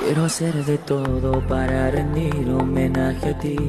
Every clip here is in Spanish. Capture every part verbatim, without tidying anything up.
Quiero hacer de todo para rendir homenaje a ti.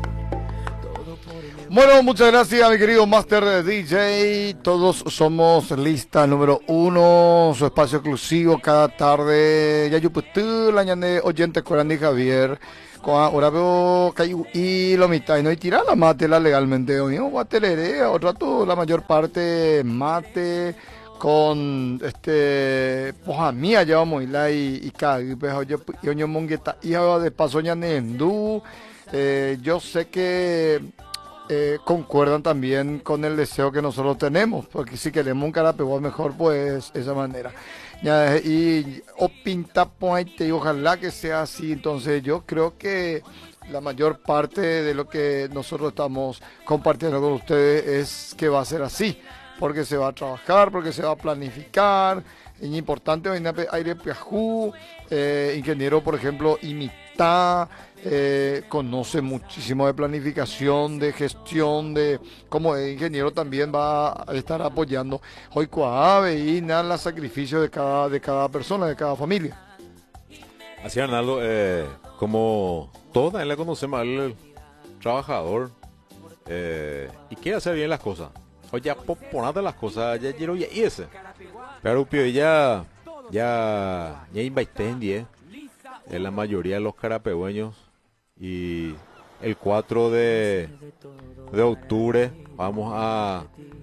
Bueno, muchas gracias, mi querido Master D J. Todos somos lista número uno, su espacio exclusivo cada tarde. Ya yo puedo la ñane oyente Corandi Javier. Ahora veo que hay y lo mitad y no hay tirar la mate la legalmente. Hoy no guatelere, otra tú, la mayor parte mate con este poja mía ya vamos la y y cada pues yo yo mongueta y de paso ñane endú. Eh, yo sé que eh, concuerdan también con el deseo que nosotros tenemos, porque si queremos un Carapeguá mejor, pues esa manera. Ya, y o pinta puente y ojalá que sea así. Entonces yo creo que la mayor parte de lo que nosotros estamos compartiendo con ustedes es que va a ser así, porque se va a trabajar, porque se va a planificar. Es importante hoy aire piajú, eh, ingeniero por ejemplo imita. Eh, conoce muchísimo de planificación, de gestión, de como ingeniero también va a estar apoyando hoy Coave y nada el sacrificio de cada de cada persona, de cada familia. Así Arnaldo, eh, como toda él le conocemos al trabajador eh, y quiere hacer bien las cosas. Hoy ya ponate las cosas, ya quiero ya ese. Pero ya ya ya invité en diez en la mayoría de los carapehueños. Y el cuatro de, de octubre vamos a,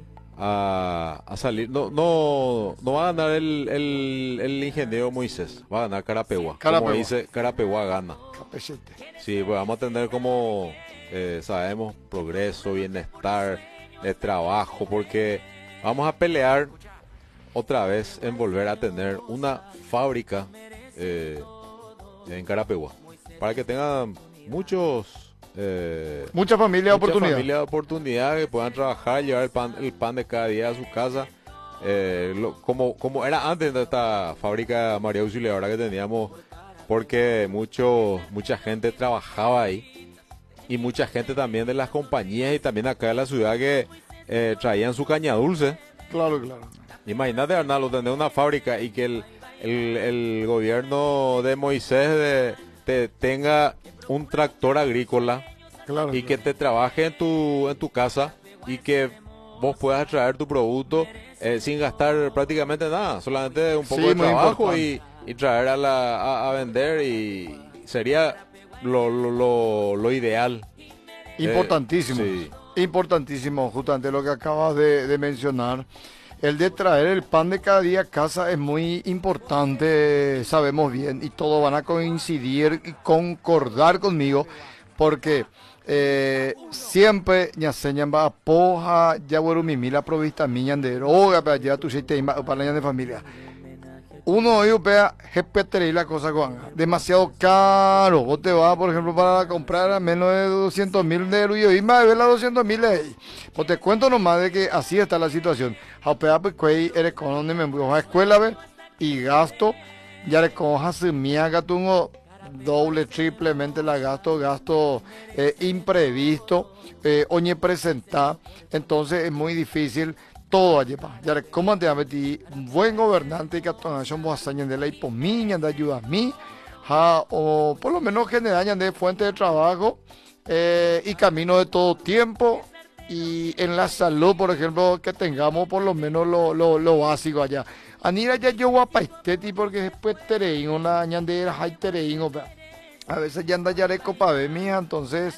a, a salir. No, no, no va a ganar el, el, el ingeniero Moisés, va a ganar Carapeguá. Como dice, Carapeguá gana. Sí, pues vamos a tener como, eh, sabemos, progreso, bienestar, de trabajo, porque vamos a pelear otra vez en volver a tener una fábrica eh, en Carapeguá. Para que tengan muchos eh, mucha familia de oportunidad familia de oportunidad que puedan trabajar, llevar el pan el pan de cada día a su casa, eh, lo, como como era antes de esta fábrica María Auxiliadora que teníamos, porque mucho mucha gente trabajaba ahí y mucha gente también de las compañías y también acá de la ciudad que eh, traían su caña dulce. Claro, claro. Imagínate, Arnaldo, tener una fábrica y que el, el, el gobierno de Moisés de, te tenga un tractor agrícola, claro, y claro, que te trabaje en tu en tu casa y que vos puedas traer tu producto eh, sin gastar prácticamente nada, solamente un poco sí, de trabajo y, y traer a, la, a, a vender, y sería lo, lo, lo, lo ideal. Importantísimo, eh, sí. Importantísimo, justamente lo que acabas de, de mencionar. El de traer el pan de cada día a casa es muy importante, sabemos bien, y todos van a coincidir y concordar conmigo, porque eh, siempre ya señan va a poja, ya bueno mi la provista miñan de droga, para llevar tu siete para la de familia. Uno de ellos vea y la cosa con demasiado caro. Vos te vas, por ejemplo, para comprar a menos de doscientos mil de euro y más de ver las doscientos mil de ahí. Pues te cuento nomás de que así está la situación. Haupea pues que eres con me voy a escuela ve y gasto, ya le cojas mía gatungo doble, triplemente la gasto, gasto eh, imprevisto, eh, oñe presentar, entonces es muy difícil. Todo allí pa, ya como te metí buen gobernante que somos hazañas de la hipomiña, de ayuda a mí, ja, o por lo menos generan de fuente de trabajo eh, y camino de todo tiempo, y en la salud, por ejemplo, que tengamos por lo menos lo, lo, lo básico allá. Anira ya yo guapa esteti porque después tereín, una añandera, hay tereín, a veces ya anda ya de copa de mía, entonces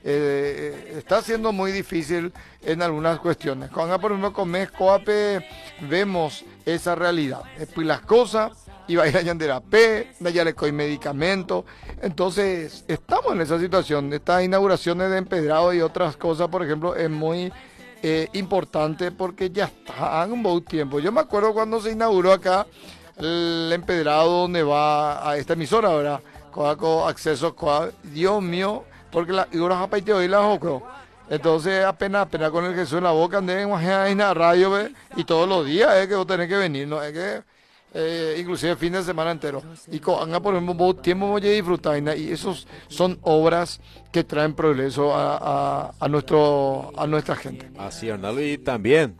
Eh, está siendo muy difícil en algunas cuestiones. Cuando por ejemplo con Mescoape vemos esa realidad. Después las cosas, y va a ir a Yandera P, ya le coy medicamentos. Entonces, estamos en esa situación. Estas inauguraciones de empedrado y otras cosas, por ejemplo, es muy eh, importante porque ya está en un buen tiempo. Yo me acuerdo cuando se inauguró acá el empedrado donde va a esta emisora, ¿verdad? Con acceso, Dios mío. Porque la horas apaite hoy la joco. Entonces apenas apenas con el Jesús en la boca andé en la radio, ¿ve? Y todos los días es que vos tenés que venir, no es que eh, inclusive fin de semana entero. Y con por ejemplo vos tiempo voy a disfrutar y esos son obras que traen progreso a, a, a nuestro a nuestra gente. Así, Arnaldo, y también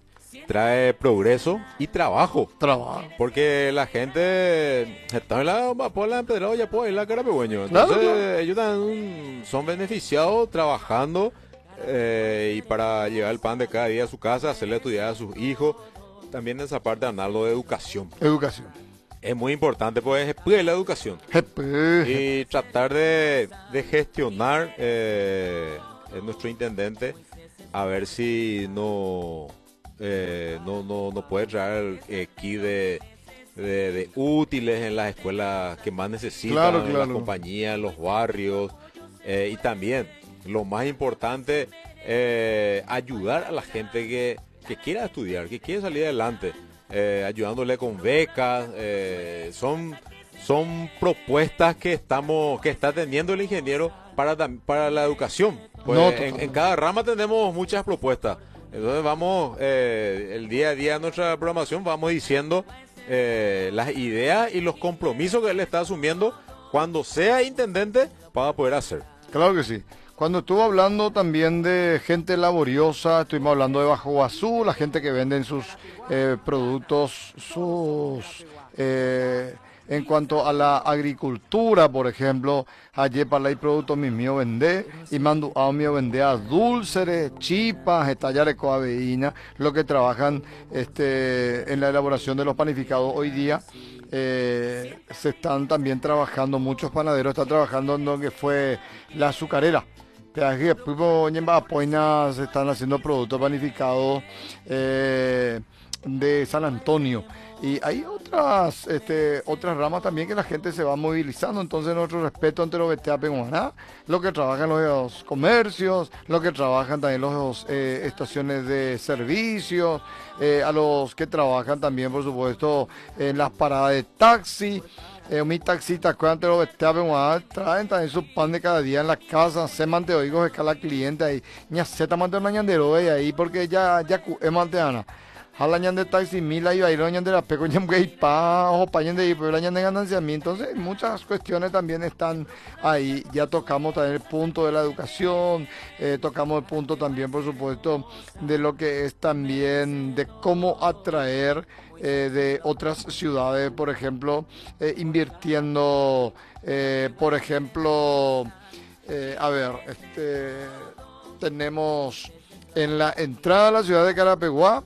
trae progreso y trabajo. Trabajo. Porque la gente está en la por la empedrado ya puede ir la cara pequeño. Entonces Claro, claro. ellos también son beneficiados trabajando eh, y para llevar el pan de cada día a su casa, hacerle estudiar a sus hijos. También esa parte, Arnaldo, de educación. Educación. Es muy importante, pues, es la educación. Jepe. Y tratar de, de gestionar eh, en nuestro intendente a ver si no eh, no, no, no puede traer eh, aquí de, de, de útiles en las escuelas que más necesitan, Claro, en claro. las compañías, en los barrios eh, y también lo más importante eh, ayudar a la gente que, que quiera estudiar, que quiere salir adelante, eh, ayudándole con becas, eh, son son propuestas que estamos que está teniendo el ingeniero para tam- para la educación. Pues No, en, totalmente. en cada rama tenemos muchas propuestas. Entonces vamos eh, el día a día de nuestra programación vamos diciendo eh, las ideas y los compromisos que él está asumiendo cuando sea intendente para poder hacer. Claro que sí. Cuando estuvo hablando también de gente laboriosa, estuvimos hablando de Bajo Guazú, la gente que venden sus eh, productos, sus eh, en cuanto a la agricultura, por ejemplo, ayer para el producto mi mío vende y mando a mío vende a dulces, chipas, estallares coaveína, lo que trabajan este en la elaboración de los panificados hoy día. Eh, se están también trabajando, muchos panaderos están trabajando en lo que fue la azucarera. Aquí en Bapoina se están haciendo productos panificados eh, de San Antonio. Y hay otras este, otras ramas también que la gente se va movilizando. Entonces nuestro respeto ante los Betea Penguaná, los que trabajan en los comercios, los que trabajan también en las eh, estaciones de servicios, eh, a los que trabajan también, por supuesto, en las paradas de taxi. Eh, mi taxista, cuando los Betea Penguaná traen también su pan de cada día en la casa, se mantiene oigo que la cliente ahí, ña seta mantiene una ñandero ahí, porque ya, ya es manteana. Jala ñande taxi mila y bailo ñande la peco ñamque y pa ojo pa ñande y pero la ñande ganancia a mí. Entonces muchas cuestiones también están ahí. Ya tocamos también el punto de la educación, eh, tocamos el punto también por supuesto de lo que es también de cómo atraer eh, de otras ciudades, por ejemplo, eh, invirtiendo, eh, por ejemplo, eh, a ver, este tenemos en la entrada a la ciudad de Carapeguá,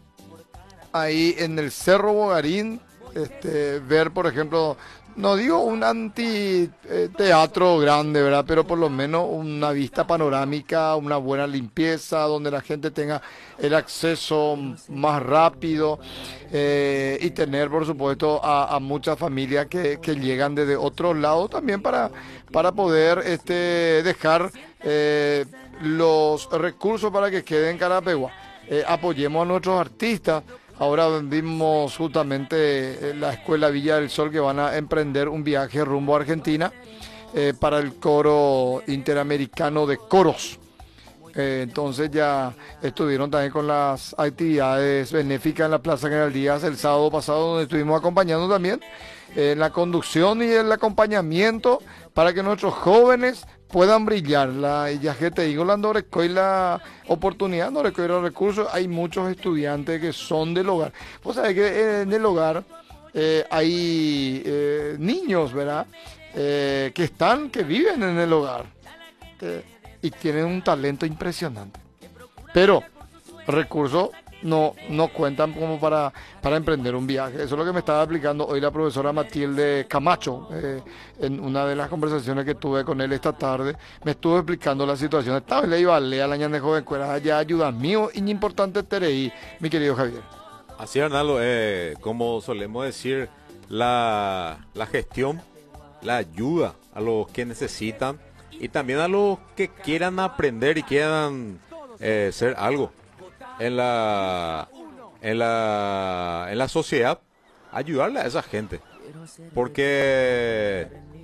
ahí en el Cerro Bogarín, este, ver, por ejemplo, no digo un anti-teatro grande, ¿verdad? Pero por lo menos una vista panorámica, una buena limpieza, donde la gente tenga el acceso más rápido eh, y tener, por supuesto, a, a muchas familias que, que llegan desde otros lados también para, para poder este, dejar eh, los recursos para que queden en Carapeguá. Eh, apoyemos a nuestros artistas. Ahora vimos justamente la Escuela Villa del Sol que van a emprender un viaje rumbo a Argentina eh, para el coro interamericano de coros. Eh, entonces ya estuvieron también con las actividades benéficas en la Plaza General Díaz el sábado pasado, donde estuvimos acompañando también en la conducción y el acompañamiento para que nuestros jóvenes puedan brillar. La, ya que te digo, la la oportunidad, no los recursos, hay muchos estudiantes que son del hogar. Vos sabés que en el hogar eh, hay eh, niños, ¿verdad? Eh, que están, que viven en el hogar eh, y tienen un talento impresionante. Pero recursos no, no cuentan como para, para emprender un viaje. Eso es lo que me estaba explicando hoy la profesora Matilde Camacho, eh, en una de las conversaciones que tuve con él esta tarde. Me estuvo explicando la situación. Esta vez le iba a leer a la ñande joven, cuera allá ayuda mío y importante Tereí, mi querido Javier. Así, Arnaldo, eh, como solemos decir, la, la gestión, la ayuda a los que necesitan y también a los que quieran aprender y quieran eh, ser algo en la en la en la sociedad, ayudarle a esa gente, porque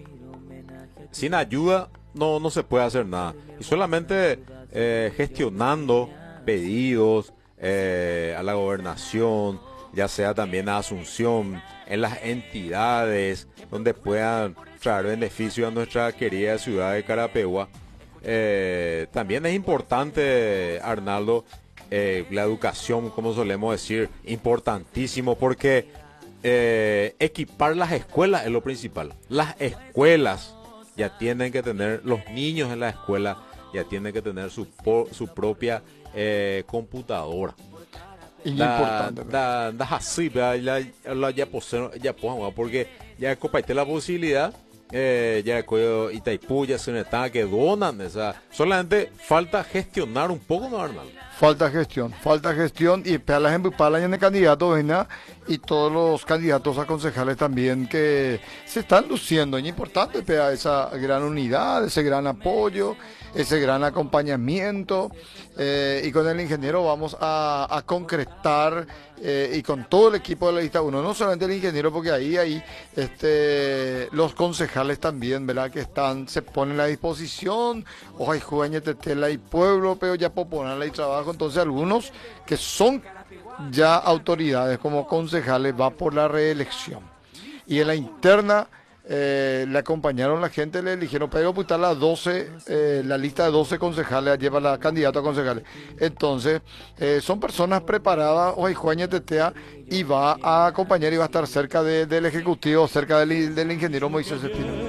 sin ayuda no no se puede hacer nada, y solamente eh, gestionando pedidos eh, a la gobernación, ya sea también a Asunción, en las entidades donde puedan traer beneficio a nuestra querida ciudad de Carapeguá. Eh, también es importante, Arnaldo, eh, la educación, como solemos decir, importantísimo, porque eh, equipar las escuelas es lo principal. Las escuelas ya tienen que tener, los niños en la escuela ya tienen que tener su, po- su propia eh, computadora. Y Da, importante. da, da así, ¿verdad? La, la, ya posee, ya pues, porque ya compartí la posibilidad, eh, ya coyo Itaipú, ya se está que donan, o sea, solamente falta gestionar un poco, ¿no, Arnaldo? Falta gestión, falta gestión y para la gente, para el candidato, ¿verdad? Y todos los candidatos a concejales también que se están luciendo. Es importante para esa gran unidad, ese gran apoyo, ese gran acompañamiento. Eh, y con el ingeniero vamos a, a concretar eh, y con todo el equipo de la lista uno, no solamente el ingeniero, porque ahí hay este, los concejales también, ¿verdad? Que están, se ponen a disposición, hoja y jueña, tetela y pueblo, pero ya ponerla y trabajo. Entonces algunos que son ya autoridades como concejales va por la reelección. Y en la interna eh, le acompañaron la gente, le eligieron, pero pues está las doce, eh, la lista de doce concejales, lleva la candidata a concejales. Entonces, eh, son personas preparadas, hoy Juaña Tetea, y va a acompañar y va a estar cerca de- del Ejecutivo, cerca del, del ingeniero Moisés Espino.